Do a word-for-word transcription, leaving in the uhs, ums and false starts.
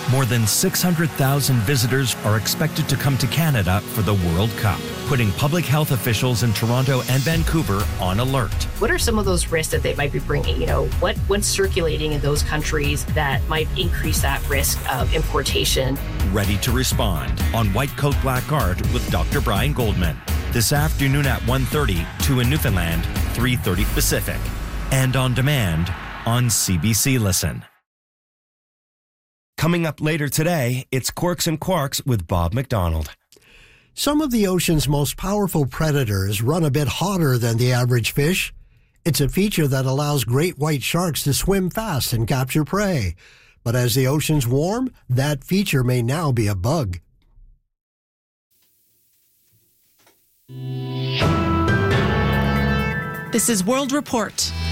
More than six hundred thousand visitors are expected to come to Canada for the World Cup, putting public health officials in Toronto and Vancouver on alert. What are some of those risks that they might be bringing? You know, what what's circulating in those countries that might increase that risk of importation? Ready to respond on White Coat Black Guard with Doctor Brian Goldman. This afternoon at one thirty, two in Newfoundland, three thirty Pacific. And on demand on C B C Listen. Coming up later today, it's Quirks and Quarks with Bob McDonald. Some of the ocean's most powerful predators run a bit hotter than the average fish. It's a feature that allows great white sharks to swim fast and capture prey. But as the oceans warm, that feature may now be a bug. This is World Report.